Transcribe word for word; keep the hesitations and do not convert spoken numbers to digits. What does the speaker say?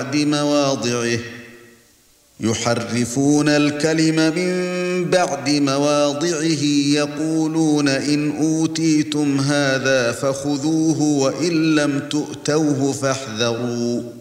بمواضعه يحرفون الكلم من بعد مواضعه يقولون إن أوتيتم هذا فخذوه وإن لم تؤتوه فاحذروا